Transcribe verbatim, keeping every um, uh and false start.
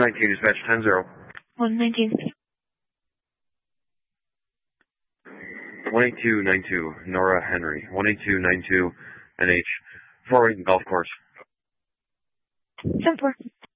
nineteen, dispatch ten zero. one nineteen. one eight two nine two, Nora Henry. one eight two nine two, N H. four eight Golf Course. ten four.